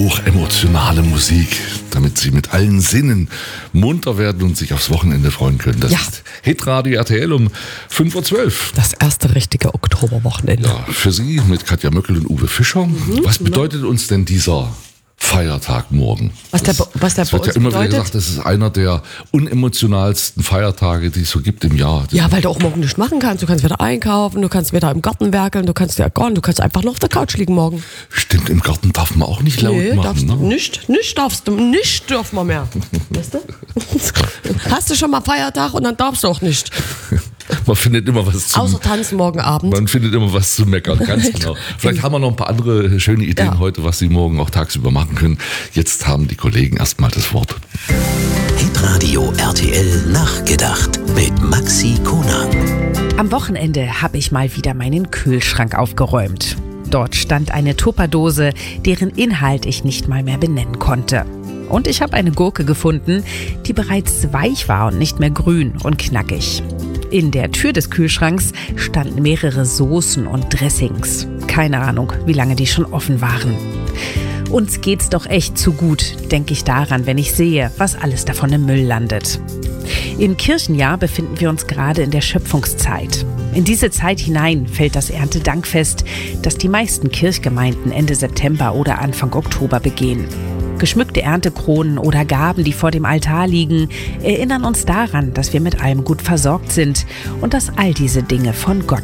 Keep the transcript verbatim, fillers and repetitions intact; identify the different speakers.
Speaker 1: hochemotionale Musik, damit Sie mit allen Sinnen munter werden und sich aufs Wochenende freuen können. Das
Speaker 2: Ja.
Speaker 1: ist Hitradio R T L um fünf Uhr zwölf.
Speaker 2: Das erste richtige Oktoberwochenende.
Speaker 1: Ja, für Sie mit Katja Möckel und Uwe Fischer.
Speaker 2: Mhm,
Speaker 1: Was bedeutet uns denn dieser Feiertag morgen?
Speaker 2: Was der,
Speaker 1: Das-
Speaker 2: was der
Speaker 1: Es
Speaker 2: bei
Speaker 1: wird ja
Speaker 2: uns
Speaker 1: immer
Speaker 2: bedeutet?
Speaker 1: wieder gesagt, das ist einer der unemotionalsten Feiertage, die es so gibt im Jahr.
Speaker 2: Ja, weil du auch morgen nichts machen kannst. Du kannst wieder einkaufen, du kannst wieder im Garten werkeln, du kannst ja gar nicht, du kannst einfach noch auf der Couch liegen morgen.
Speaker 1: Stimmt, im Garten darf man auch nicht laut
Speaker 2: Nee,
Speaker 1: machen.
Speaker 2: darfst
Speaker 1: Ne?
Speaker 2: du nicht, nicht darfst du, nicht dürfen wir mehr. Weißt du? Hast du schon mal Feiertag und dann darfst du auch nicht.
Speaker 1: Man findet immer was zu
Speaker 2: Außer tanzen morgen Abend.
Speaker 1: Man findet immer was zu meckern, ganz genau. Vielleicht haben wir noch ein paar andere schöne Ideen
Speaker 2: Ja.
Speaker 1: heute, was Sie morgen auch tagsüber machen können. Jetzt haben die Kollegen erstmal das Wort.
Speaker 3: Hitradio R T L nachgedacht mit Maxi Konang.
Speaker 4: Am Wochenende habe ich mal wieder meinen Kühlschrank aufgeräumt. Dort stand eine Tupperdose, deren Inhalt ich nicht mal mehr benennen konnte. Und ich habe eine Gurke gefunden, die bereits weich war und nicht mehr grün und knackig. In der Tür des Kühlschranks standen mehrere Soßen und Dressings. Keine Ahnung, wie lange die schon offen waren. Uns geht's doch echt zu gut, denke ich daran, wenn ich sehe, was alles davon im Müll landet. Im Kirchenjahr befinden wir uns gerade in der Schöpfungszeit. In diese Zeit hinein fällt das Erntedankfest, das die meisten Kirchgemeinden Ende September oder Anfang Oktober begehen. Geschmückte Erntekronen oder Gaben, die vor dem Altar liegen, erinnern uns daran, dass wir mit allem gut versorgt sind und dass all diese Dinge von Gott